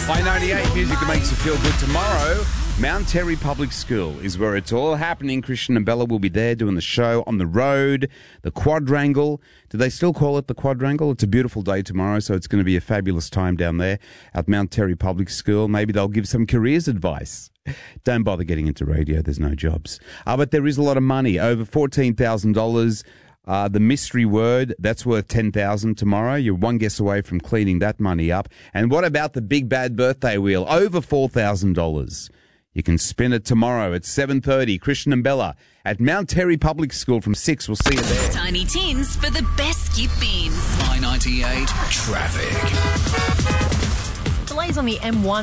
By 98 music that makes you feel good. Tomorrow, Mount Terry Public School is where it's all happening. Christian and Bella will be there doing the show on the road, the quadrangle. Do they still call it the quadrangle? It's a beautiful day tomorrow, so it's going to be a fabulous time down there at Mount Terry Public School. Maybe they'll give some careers advice. Don't bother getting into radio. There's no jobs. But there is a lot of money, over $14,000. The mystery word, that's worth $10,000 tomorrow. You're one guess away from cleaning that money up. And what about the big bad birthday wheel? Over $4,000. You can spin it tomorrow at 7:30. Christian and Bella at Mount Terry Public School from 6. We'll see you there. Tiny Tins for the best skip beans. My 98 traffic. Delays on the M1